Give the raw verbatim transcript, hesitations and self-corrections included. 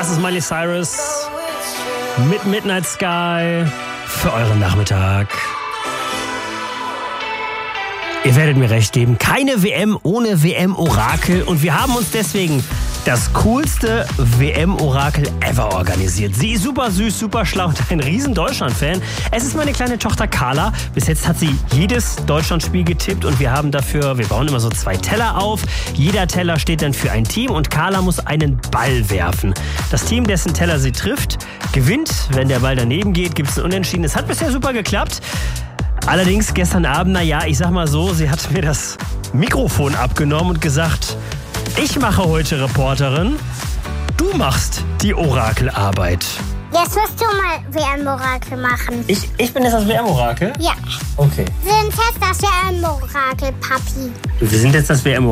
Das ist Miley Cyrus mit Midnight Sky für euren Nachmittag. Ihr werdet mir recht geben, keine W M ohne W M-Orakel. Und wir haben uns deswegen das coolste W M-Orakel ever organisiert. Sie ist super süß, super schlau und ein riesen Deutschland-Fan. Es ist meine kleine Tochter Carla. Bis jetzt hat sie jedes Deutschlandspiel getippt und wir haben dafür, wir bauen immer so zwei Teller auf. Jeder Teller steht dann für ein Team und Carla muss einen Ball werfen. Das Team, dessen Teller sie trifft, gewinnt. Wenn der Ball daneben geht, gibt es ein Unentschieden. Es hat bisher super geklappt. Allerdings gestern Abend, naja, ich sag mal so, sie hat mir das Mikrofon abgenommen und gesagt, ich mache heute Reporterin, du machst die Orakelarbeit. Jetzt musst du mal W M-Orakel machen. Ich, ich bin jetzt das W M-Orakel? Ja. Okay. Wir sind jetzt das W M-Orakel, Papi. Wir sind jetzt das W M-Orakel.